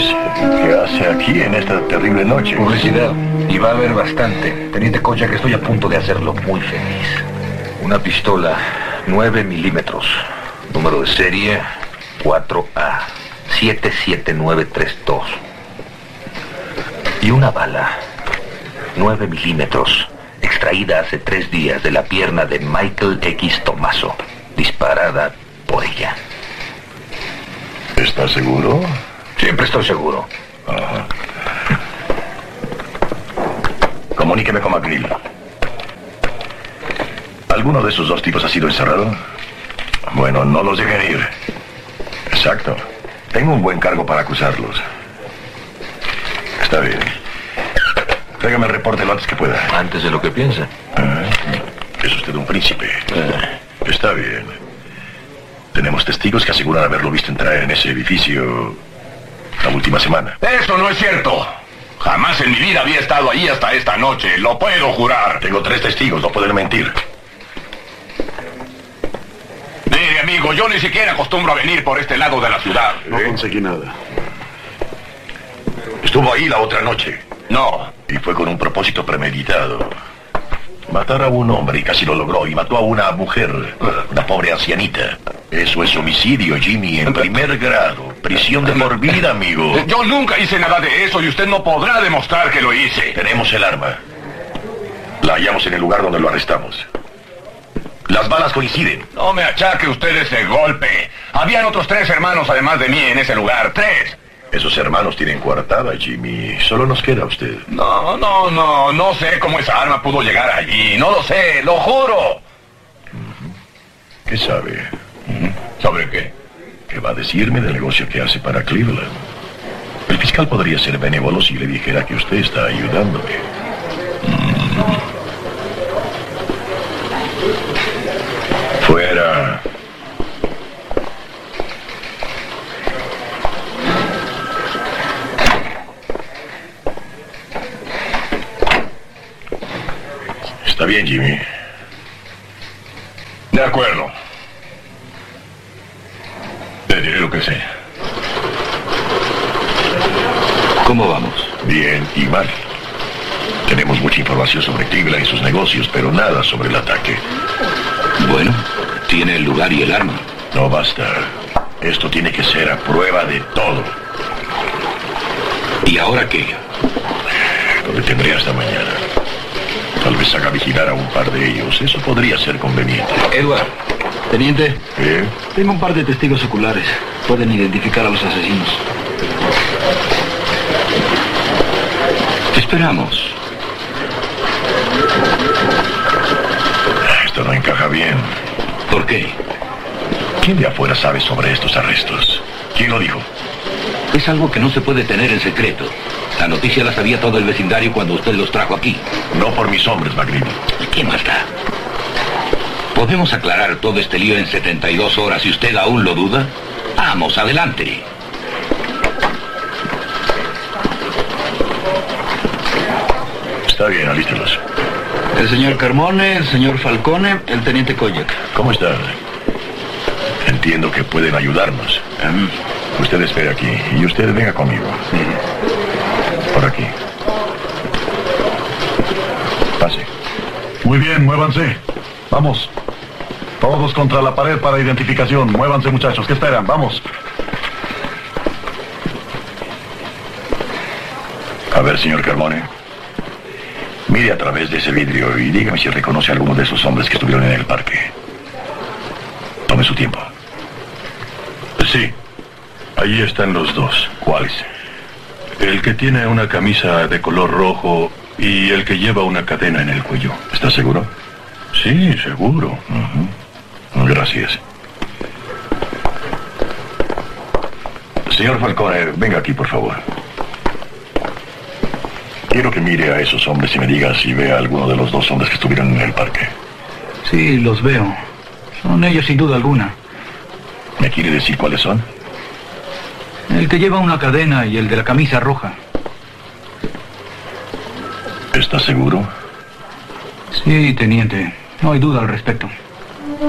¿Qué hace aquí en esta terrible noche? Publicidad. Y va a haber bastante. Teniente Kojak, que estoy a punto de hacerlo muy feliz. Una pistola 9 milímetros. Número de serie 4A 77932. Y una bala 9 milímetros, extraída hace 3 días de la pierna de Michael X. Tomaso, disparada por ella. ¿Estás seguro? Siempre estoy seguro. Ajá. Comuníqueme con McGrill. ¿Alguno de esos dos tipos ha sido encerrado? Bueno, no los dejen ir. Exacto. Tengo un buen cargo para acusarlos. Está bien. Tráigame el reporte lo antes que pueda. Antes de lo que piensa. Es usted un príncipe. Está bien. Tenemos testigos que aseguran haberlo visto entrar en ese edificio la última semana. Eso no es cierto. Jamás en mi vida había estado ahí hasta esta noche. Lo puedo jurar. Tengo 3 testigos, no pueden mentir. Mire, amigo, yo ni siquiera acostumbro a venir por este lado de la ciudad. No conseguí nada. Estuvo ahí la otra noche. No. Y fue con un propósito premeditado. Matar a un hombre, y casi lo logró, y mató a una mujer, una pobre ancianita. Eso es homicidio, Jimmy, en primer grado. Prisión de por vida, amigo. Yo nunca hice nada de eso y usted no podrá demostrar que lo hice. Tenemos el arma. La hallamos en el lugar donde lo arrestamos. Las balas coinciden. No me achaque usted ese golpe. Habían otros 3 hermanos además de mí en ese lugar. 3. Esos hermanos tienen coartada, Jimmy. Solo nos queda usted. No sé cómo esa arma pudo llegar allí. No lo sé, lo juro. ¿Qué sabe? ¿Sobre qué? ¿Qué va a decirme del negocio que hace para Cleveland? El fiscal podría ser benévolo si le dijera que usted está ayudándome. Fuera. Está bien, Jimmy. De acuerdo. Te diré lo que sé. ¿Cómo vamos? Bien y mal. Tenemos mucha información sobre Cleveland y sus negocios, pero nada sobre el ataque. Bueno, tiene el lugar y el arma. No basta. Esto tiene que ser a prueba de todo. ¿Y ahora qué? Lo detendré hasta mañana. Tal vez haga vigilar a un par de ellos. Eso podría ser conveniente. Edward. Teniente. ¿Qué? Tengo un par de testigos oculares. Pueden identificar a los asesinos. Esperamos. Esto no encaja bien. ¿Por qué? ¿Quién de afuera sabe sobre estos arrestos? ¿Quién lo dijo? Es algo que no se puede tener en secreto. La noticia la sabía todo el vecindario cuando usted los trajo aquí. No por mis hombres, McGrill. ¿Qué más da? ¿Podemos aclarar todo este lío en 72 horas si usted aún lo duda? Vamos, adelante. Está bien, alístelos. El señor Carmone, el señor Falcone, el teniente Kojak. ¿Cómo están? Entiendo que pueden ayudarnos. Usted espere aquí y usted venga conmigo. Por aquí. Pase. Muy bien, muévanse. Vamos. Todos contra la pared para identificación. Muévanse, muchachos. ¿Qué esperan? Vamos. A ver, señor Carmone. Mire a través de ese vidrio y dígame si reconoce a alguno de esos hombres que estuvieron en el parque. Tome su tiempo. Sí. Allí están los dos. ¿Cuáles? El que tiene una camisa de color rojo y el que lleva una cadena en el cuello. ¿Está seguro? Sí, seguro. Gracias. Señor Falcone, venga aquí, por favor. Quiero que mire a esos hombres y me diga si ve a alguno de los dos hombres que estuvieron en el parque. Sí, los veo. Son ellos sin duda alguna. ¿Me quiere decir cuáles son? El que lleva una cadena y el de la camisa roja. ¿Está seguro? Sí, teniente. No hay duda al respecto.